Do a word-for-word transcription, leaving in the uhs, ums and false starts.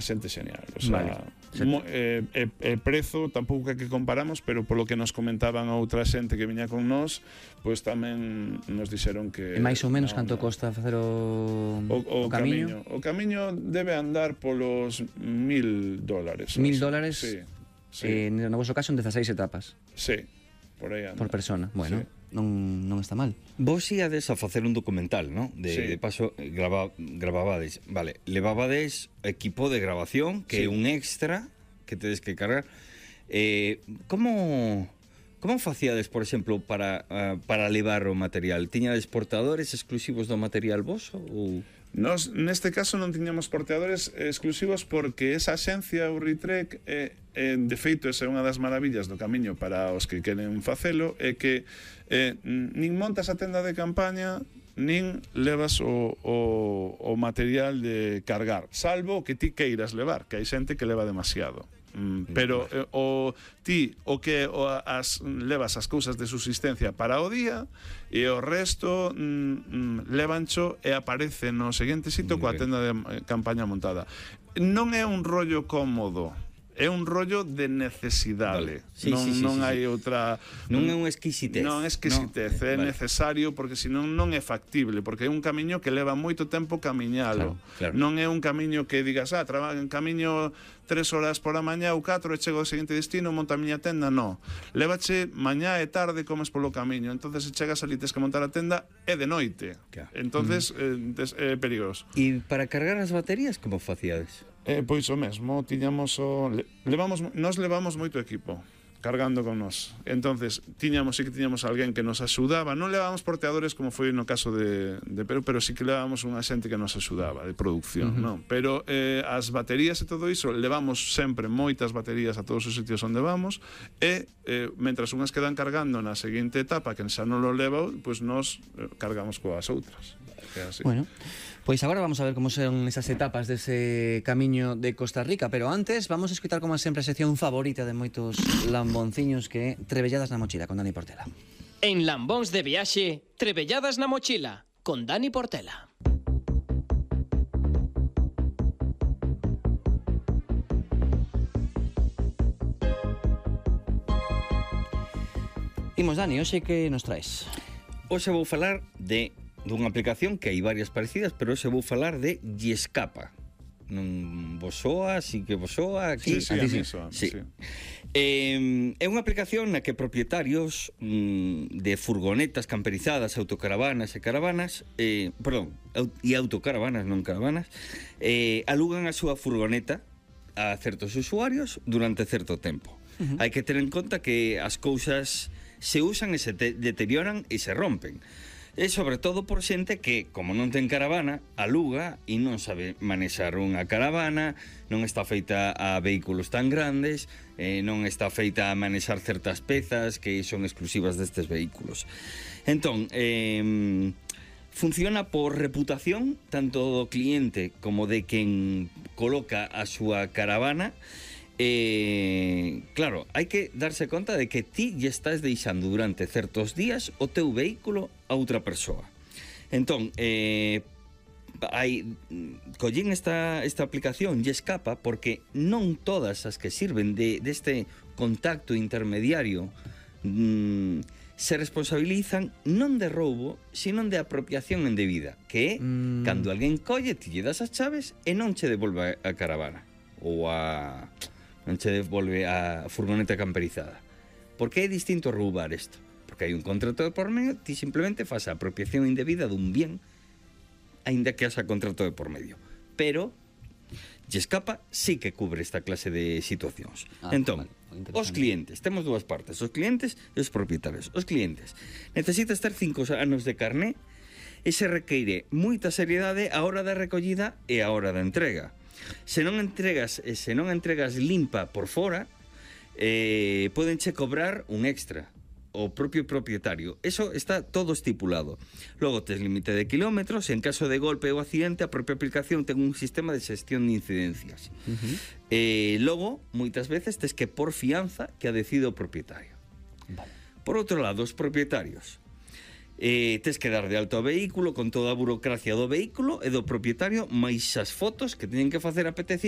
unha xente genial, o sea, Vale. mo, eh, eh, eh, prezo tampouco é que comparamos, pero polo que nos comentaban a outra xente que viña con nós, pois tamén nos dixeron que E máis ou menos no, canto no. costa facer o, O, o, o camiño? camiño O camiño debe andar polos mil dólares. Mil así. dólares? Sí, sí, Eh, no vosso caso, en dezaseis etapas sí, por aí anda. por persona. Bueno, Sí. non, non está mal. Vos íades a facer un documental, ¿no? De, Sí. de paso, grava, gravabades. Vale, levabades equipo de grabación, que é Sí. un extra que tedes que cargar. Eh, como... Como facíades, por exemplo, para, uh, para levar o material? Tiñades portadores exclusivos do material voso? Ou... Nos, neste caso, non tiñamos porteadores exclusivos porque esa axencia, o Ritrec, é, é, de feito, esa é unha das maravillas do camiño para os que queren facelo, é que eh, nin montas a tenda de campaña, nin levas o, o, o material de cargar, salvo que ti queiras levar, que hai xente que leva demasiado. Mm, pero eh, o ti o que o, as levas as cousas de subsistencia para o día e o resto mm, mm, levancho e aparece no seguinte sitio coa tenda de eh, campaña montada. Non é un rollo cómodo, é un rollo de necesidade. Vale. Sí, non sí, sí, non sí, hai sí. outra. Non é un exquisitez. Non é exquisitez, no, é vale. necesario porque senón non é factible, porque é un camiño que leva moito tempo camiñalo. Claro, claro. Non é un camiño que digas, ah, traballo en camiño tres horas por a mañá ou catro e chego ao seguinte destino, monto a miña tenda, non. Lévache mañá e tarde, comes polo camiño. Entonces se chegas ali, tes que montar a tenda é de noite. Claro. Entonces mm. eh, é peligroso. E para cargar as baterías, como facíades? Eh, pois o mesmo, tiñamos o le, levamos nós levamos moito equipo cargando con nós. Entonces, tiñamos sí que tiñamos alguén que nos axudaba, non levábamos porteadores como foi no caso de, de Perú, pero sí que levábamos unha xente que nos axudaba de producción, uh -huh. non? Pero eh, as baterías e todo iso, levamos sempre moitas baterías a todos os sitios onde vamos e eh, mentras unhas quedan cargando na seguinte etapa que xa non lo leva, pois pues nós eh, cargamos coas outras. Así. Bueno, pois agora vamos a ver como son esas etapas dese camiño de Costa Rica, pero antes vamos a escutar como sempre a sección favorita de moitos lambonciños que é Trebelladas na mochila con Dani Portela. En Lambóns de Viaxe, Trebelladas na mochila con Dani Portela. Imos, Dani, hoxe que nos traes? Hoxe vou falar de dunha aplicación que hai varias parecidas, pero hoxe vou falar de Yescapa. Non vos soa, si que vos soa aquí. Sí, sí, a mí soa, sí. sí. Eh, é unha aplicación na que propietarios mm, de furgonetas camperizadas, autocaravanas e caravanas, eh, perdón, e autocaravanas, non caravanas, eh, alugan a súa furgoneta a certos usuarios durante certo tempo. Uh -huh. Hai que ter en conta que as cousas se usan e se deterioran e se rompen. E sobre todo por xente que, como non ten caravana, aluga e non sabe manexar unha caravana, non está feita a vehículos tan grandes, eh, non está feita a manexar certas pezas que son exclusivas destes vehículos. Entón, eh, funciona por reputación, tanto do cliente como de quen coloca a súa caravana. Eh, claro, hai que darse conta de que ti lle estás deixando durante certos días o teu vehículo a outra persoa. Entón, eh, hai, collín esta, esta aplicación Yescapa porque non todas as que sirven de, deste contacto intermediario mm, se responsabilizan non de roubo, sino de apropiación indebida, que é mm. cando alguén colle, ti lle das as chaves e non che devolve a caravana ou a... non che devolve a furgoneta camperizada. Por que é distinto roubar isto? Porque hai un contrato de por medio, ti simplemente faz a apropiación indebida dun bien, aínda que haxa contrato de por medio. Pero Yescapa sí que cubre esta clase de situacións. Ah, entón, vale, os clientes, temos dúas partes, os clientes e os propietarios. Os clientes, necesitas ter cinco anos de carné e se requeire moita seriedade a hora da recollida e a hora da entrega. Se non entregas se non entregas limpa por fora, eh, podenche cobrar un extra o propio propietario. Eso está todo estipulado. Logo tes límite de kilómetros e en caso de golpe ou accidente a propia aplicación ten un sistema de xestión de incidencias. Uh-huh. eh, logo, moitas veces tes que por fianza que a decide o propietario. Vale. Por outro lado, os propietarios Eh, tes que dar de alto ao vehículo con toda a burocracia do vehículo e do propietario máis as fotos que teñen que facer a P T C